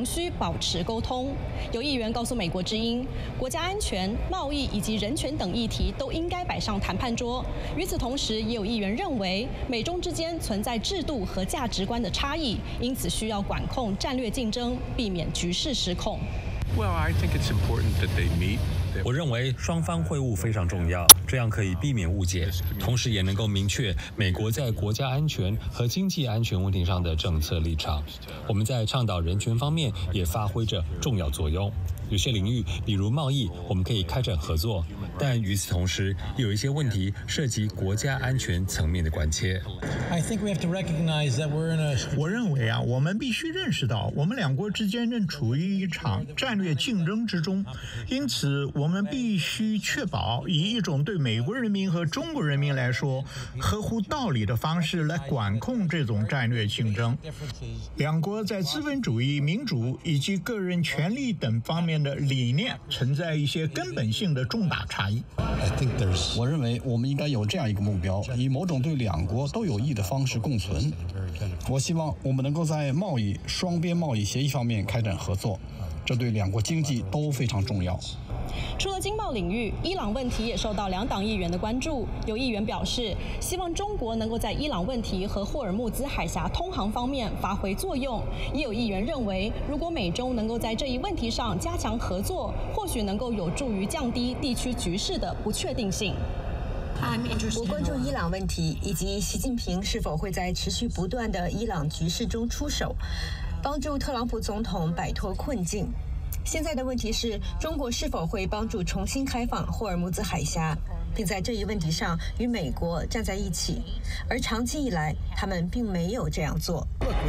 仍需保持沟通。有议员告诉美国之音，国家安全、贸易以及人权等议题都应该摆上谈判桌。与此同时，也有议员认为，美中之间存在制度和价值观的差异，因此需要管控战略竞争，避免局势失控。 Well, I think it's important that they meet. 我认为双方会晤非常重要，这样可以避免误解，同时也能够明确美国在国家安全和经济安全问题上的政策立场。我们在倡导人权方面也发挥着重要作用。有些领域，比如贸易，我们可以开展合作，但与此同时，有一些问题涉及国家安全层面的关切。 我认为我们必须认识到，我们两国之间正处于一场战略竞争之中，因此我们必须确保以一种对美国人民和中国人民来说合乎道理的方式来管控这种战略竞争。两国在资本主义、民主以及个人权利等方面的理念存在一些根本性的重大差异。 我认为我们应该有这样一个目标，以某种对两国都有益的方式共存。我希望我们能够在贸易、双边贸易协议方面开展合作，这对两国经济都非常重要。 除了经贸领域，伊朗问题也受到两党议员的关注。有议员表示，希望中国能够在伊朗问题和霍尔木兹海峡通航方面发挥作用。也有议员认为，如果美中能够在这一问题上加强合作，或许能够有助于降低地区局势的不确定性。 我关注伊朗问题，以及习近平是否会在持续不断的伊朗局势中出手，帮助特朗普总统摆脱困境。现在的问题是，中国是否会帮助重新开放霍尔木兹海峡，并在这一问题上与美国站在一起，而长期以来，他们并没有这样做。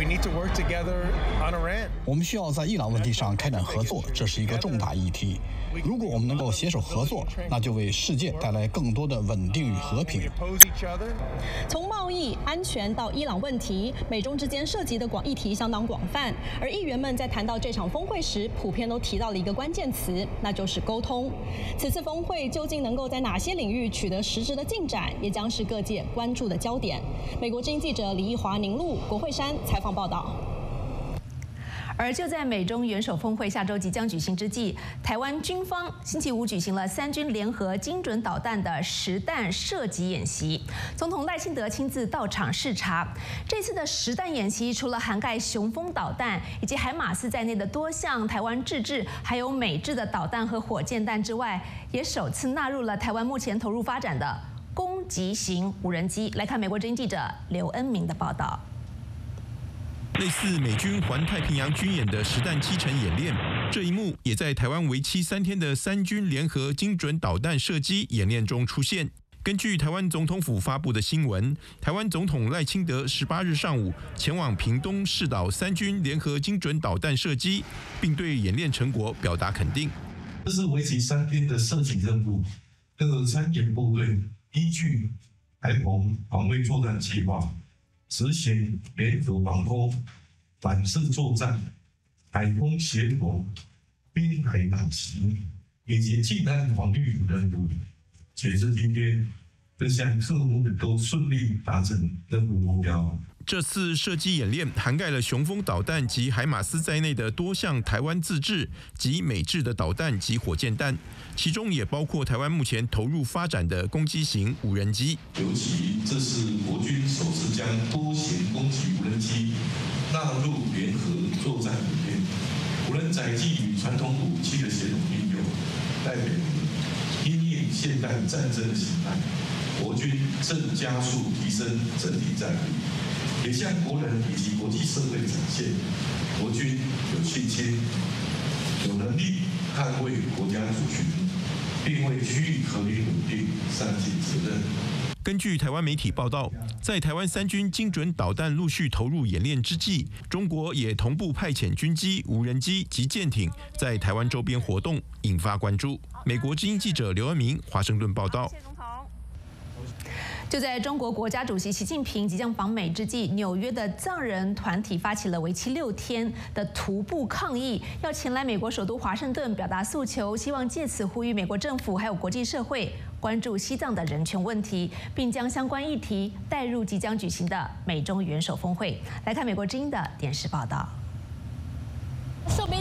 我们需要在伊朗问题上开展合作，这是一个重大议题。如果我们能够携手合作，那就为世界带来更多的稳定与和平。 从贸易、安全到伊朗问题，美中之间涉及的议题相当广泛。而议员们在谈到这场峰会时，普遍都提到了一个关键词，那就是沟通。此次峰会究竟能够在哪些领域取得实质的进展，也将是各界关注的焦点。美国之音记者李义华、宁路、国会山采访报道。 而就在美中元首峰会下周即将举行之际，台湾军方星期五举行了三军联合精准导弹的实弹射击演习，总统赖清德亲自到场视察。这次的实弹演习除了涵盖雄风导弹以及海马斯在内的多项台湾自制还有美制的导弹和火箭弹之外，也首次纳入了台湾目前投入发展的攻击型无人机。来看美国之音记者刘恩明的报道。 类似美军环太平洋军演的实弹7成演练，这一幕也在台湾为期3天的三军联合精准导弹射击演练中出现。根据台湾总统府发布的新闻，台湾总统赖清德18日上午前往屏东视导三军联合精准导弹射击，并对演练成果表达肯定。 这是为期3天的射击任务，各参演部队依据台澎防卫作战计划，执行联合防空、反射作战、海空协同、滨海打击以及近岸防御任务。截至今天，这项任务都顺利达成任务目标。 这次射击演练涵盖了雄风导弹及海马斯在内的多项台湾自制及美制的导弹及火箭弹，其中也包括台湾目前投入发展的攻击型无人机。 尤其这是国军首次将多型攻击无人机纳入联合作战里面，无人载具与传统武器的协同运用，代表因应现代战争的形态，国军正加速提升整体战力。也向国人以及国际社会展现，国军有信心、有能力捍卫国家主权，并为区域和平稳定善尽责任。 根据台湾媒体报道，在台湾三军精准导弹陆续投入演练之际，中国也同步派遣军机、无人机及舰艇在台湾周边活动，引发关注。美国之音记者刘恩明华盛顿报道。 就在中国国家主席习近平即将访美之际，纽约的藏人团体发起了为期6天的徒步抗议，要前来美国首都华盛顿表达诉求，希望借此呼吁美国政府还有国际社会关注西藏的人权问题，并将相关议题带入即将举行的美中元首峰会。来看美国之音的电视报道。 受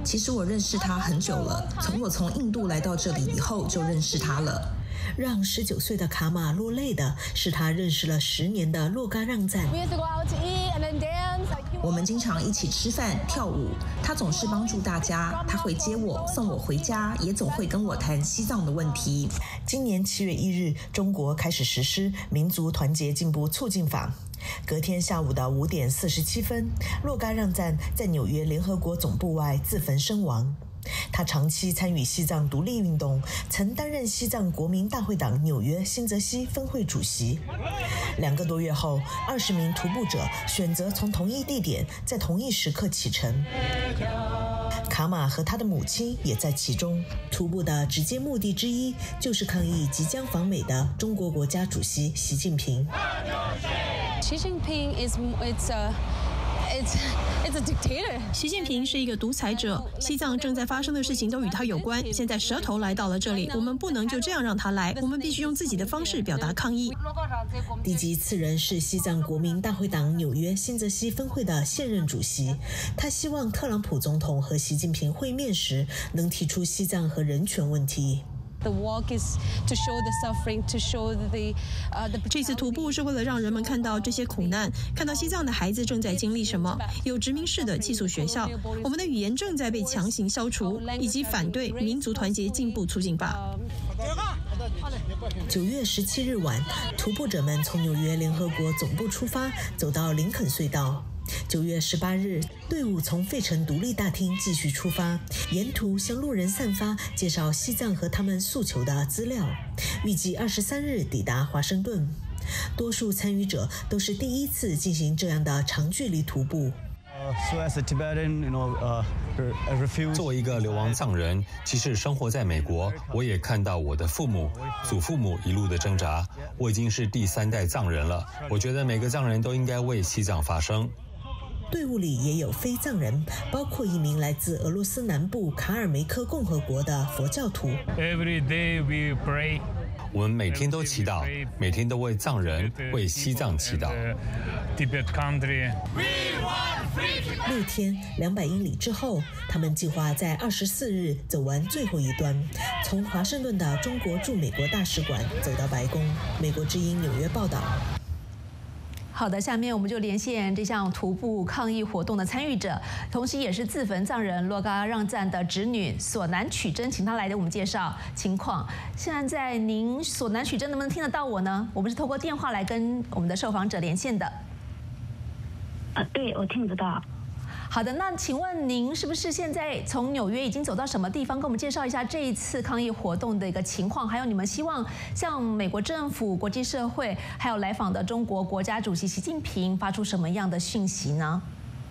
其实我认识他很久了，从印度来到这里以后就认识他了。让19岁的卡玛落泪的是他认识了10年的洛嘎让赞。我们经常一起吃饭、跳舞，他总是帮助大家，他会接我、送我回家，也总会跟我谈西藏的问题。今年7月1日，中国开始实施民族团结进步促进法。隔天下午的5点47分，洛嘎让赞在纽约联合国总部外自焚身亡。他长期参与西藏独立运动，曾担任西藏国民大会党纽约新泽西分会主席。2个多月后，20名徒步者选择从同一地点，在同一时刻启程。卡玛和他的母亲也在其中。徒步的直接目的之一就是抗议即将访美的中国国家主席习近平。 习近平是一个独裁者，西藏正在发生的事情都与他有关。现在蛇头来到了这里，我们不能就这样让他来，我们必须用自己的方式表达抗议。 低级次人是西藏国民大会党纽约新泽西分会的现任主席，他希望特朗普总统和习近平会面时能提出西藏和人权问题。 这次徒步是为了让人们看到这些苦难，看到西藏的孩子正在经历什么，有殖民式的寄宿学校，我们的语言正在被强行消除，以及反对民族团结进步促进法。 9月17日晚，徒步者们从纽约联合国总部出发，走到林肯隧道。9月18日，队伍从费城独立大厅继续出发，沿途向路人散发介绍西藏和他们诉求的资料，预计23日抵达华盛顿。多数参与者都是第一次进行这样的长距离徒步。 作为一个流亡藏人，即使生活在美国，我也看到我的父母、祖父母一路的挣扎。我已经是第3代藏人了，我觉得每个藏人都应该为西藏发声。 队伍里也有非藏人，包括一名来自俄罗斯南部卡尔梅科共和国的佛教徒。 我们每天都祈祷，每天都为藏人、为西藏祈祷。 6天200英里之后，他们计划在24日走完最后一端，从华盛顿的中国驻美国大使馆走到白宫。美国之音纽约报道。 好的，下面我们就连线这项徒步抗议活动的参与者，同时也是自焚藏人洛嘎让赞的侄女索南曲珍，请她来给我们介绍情况。现在您索南曲珍能不能听得到我呢？我们是透过电话来跟我们的受访者连线的。 对，我听得到。 好的，那请问您是不是现在从纽约已经走到什么地方？跟我们介绍一下这一次抗议活动的一个情况，还有你们希望向美国政府、国际社会，还有来访的中国国家主席习近平发出什么样的讯息呢？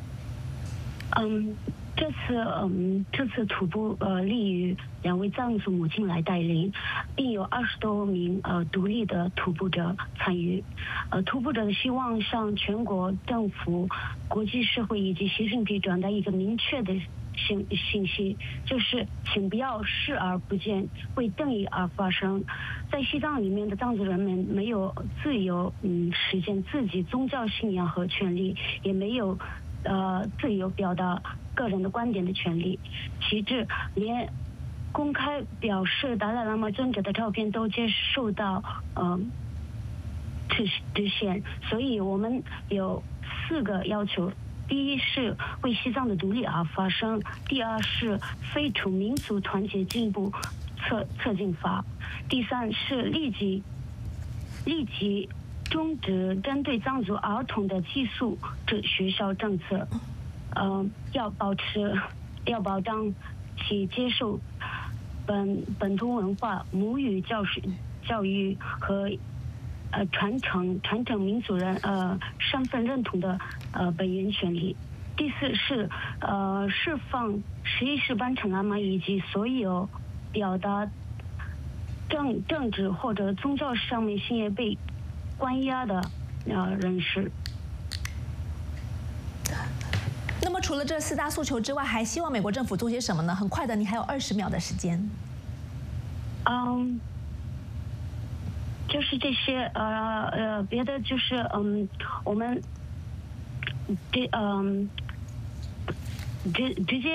这次徒步立于2位藏族母亲来带领，并有20多名独立的徒步者参与。徒步者希望向全国政府、国际社会以及习近平传达一个明确的信息，就是请不要视而不见，为正义而发声。在西藏里面的藏族人们没有自由实现自己宗教信仰和权利，也没有自由表达个人的观点的权利，其至连公开表示达赖喇嘛尊者的照片都接受到制限。所以我们有4个要求：第一是为西藏的独立而发声；第二是废除民族团结进步促进法；第三是立即终止针对藏族儿童的寄宿学校政策，要保障其接受本土文化、母语教育和传承民族人身份认同的本源权利。第4是释放11世班禅喇嘛以及所有表达政治或者宗教上面信仰被关押的人士。 那么除了这4大诉求之外，还希望美国政府做些什么呢？很快的，你还有20秒的时间。 就是这些别的就是我们直接